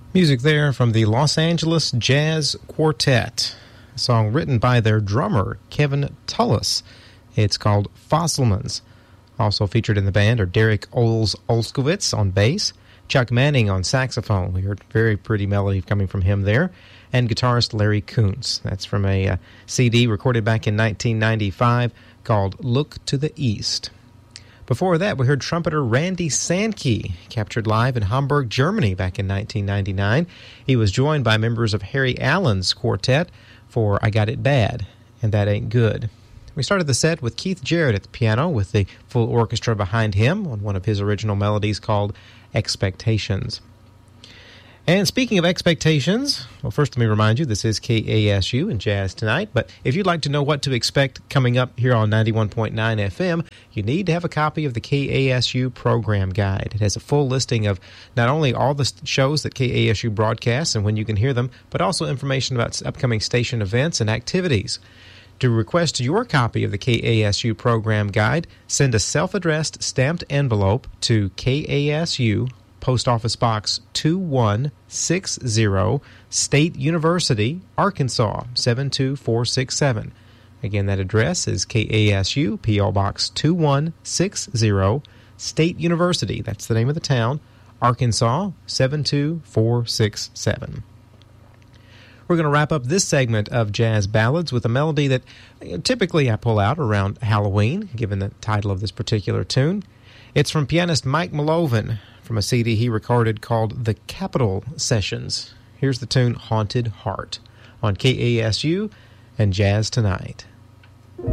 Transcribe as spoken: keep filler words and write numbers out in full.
Music there from the Los Angeles Jazz Quartet, a song written by their drummer, Kevin Tullis. It's called Fossilmans. Also featured in the band are Derek Oles Olskowitz on bass, Chuck Manning on saxophone. We heard a very pretty melody coming from him there, and guitarist Larry Kuntz. That's from a uh, C D recorded back in nineteen ninety-five called Look to the East. Before that, we heard trumpeter Randy Sankey, captured live in Hamburg, Germany back in nineteen ninety-nine. He was joined by members of Harry Allen's quartet for I Got It Bad, and That Ain't Good. We started the set with Keith Jarrett at the piano with the full orchestra behind him on one of his original melodies called Expectations. And speaking of expectations, well, first let me remind you, this is K A S U and Jazz Tonight, but if you'd like to know what to expect coming up here on ninety-one point nine F M, you need to have a copy of the K A S U program guide. It has a full listing of not only all the shows that K A S U broadcasts and when you can hear them, but also information about upcoming station events and activities. To request your copy of the K A S U program guide, send a self-addressed stamped envelope to K A S U, Post Office Box two one six zero, State University, Arkansas seven two four six seven. Again, that address is K A S U, P O Box two one six zero, State University, that's the name of the town, Arkansas seven two four six seven. We're going to wrap up this segment of Jazz Ballads with a melody that typically I pull out around Halloween, given the title of this particular tune. It's from pianist Mike Melovin, from a C D he recorded called The Capitol Sessions. Here's the tune Haunted Heart on K A S U and Jazz Tonight.